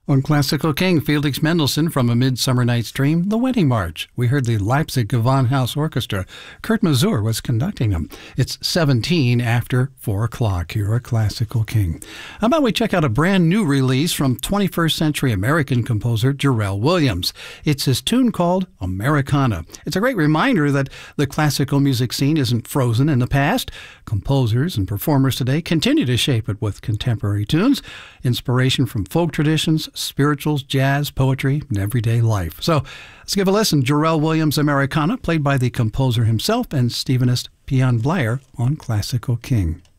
On Classical King, Felix Mendelssohn from A Midsummer Night's Dream, The Wedding March. We heard the Leipzig Gewandhaus Orchestra. Kurt Masur was conducting them. It's 17 after 4 o'clock here at Classical King. How about we check out a brand new release from 21st century American composer Jarrell Williams. It's his tune called Americana. It's a great reminder that the classical music scene isn't frozen in the past. Composers and performers today continue to shape it with contemporary tunes, inspiration from folk traditions, spirituals, jazz, poetry, and everyday life. So let's give a listen. Jarrell Williams' Americana, played by the composer himself and Stephanist Pian Blair on Classical King.